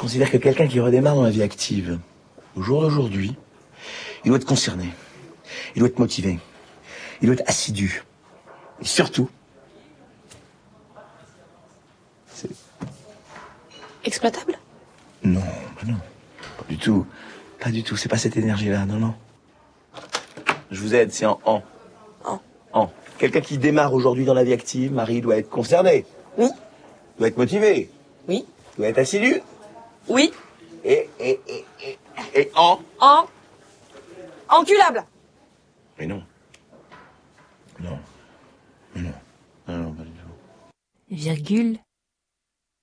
considère que quelqu'un qui redémarre dans la vie active, au jour d'aujourd'hui, il doit être concerné, il doit être motivé, il doit être assidu. Et surtout, c'est... Exploitable? Non, bah non, pas du tout. Pas du tout, c'est pas cette énergie-là, non, non. Je vous aide, c'est en. En. Quelqu'un qui démarre aujourd'hui dans la vie active, Marie, doit être concerné. Oui. Doit être motivé. Oui. Doit être assidu. Oui. Et en. Enculable. Mais non. Non. Non. Non, non, pas du tout. Virgule.